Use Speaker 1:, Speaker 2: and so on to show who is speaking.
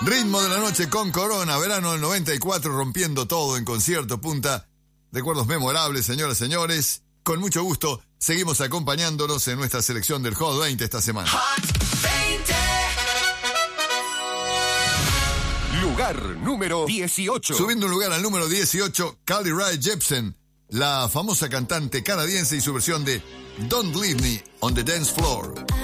Speaker 1: Ritmo de la noche con Corona, verano del 94, rompiendo todo en concierto, punta. Recuerdos memorables, señoras y señores. Con mucho gusto, seguimos acompañándonos en nuestra selección del Hot 20 esta semana.
Speaker 2: Hot 20. Lugar número 18.
Speaker 1: Subiendo un lugar al número 18, Carly Rae Jepsen, la famosa cantante canadiense y su versión de Don't Leave Me on the Dance Floor.